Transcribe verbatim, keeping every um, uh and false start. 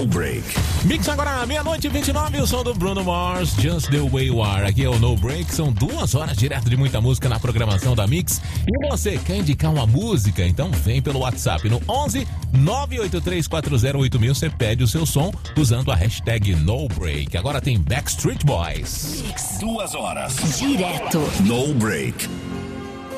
No Break. Mix agora, meia-noite e vinte e nove, o som do Bruno Mars, Just the Way You Are. Aqui é o No Break, são duas horas direto de muita música na programação da Mix. E você quer indicar uma música? Então vem pelo WhatsApp no onze nove oito três quatro zero oito mil. Você pede o seu som usando a hashtag No Break. Agora tem Backstreet Boys. Mix, duas horas. Direto. No Break.